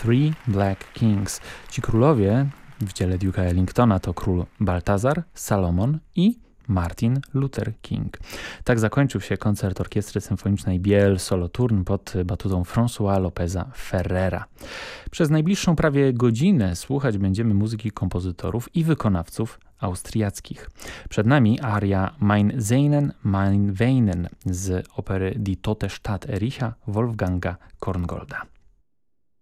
Three Black Kings. Ci królowie w dziele Duke'a Ellingtona to król Baltazar, Salomon i Martin Luther King. Tak zakończył się koncert Orkiestry Symfonicznej Biel Solo Turn pod batutą François Lopeza Ferrera. Przez najbliższą prawie godzinę słuchać będziemy muzyki kompozytorów i wykonawców austriackich. Przed nami aria Mein Sehnen, mein Weinen z opery Die Tote Stadt Ericha Wolfganga Korngolda.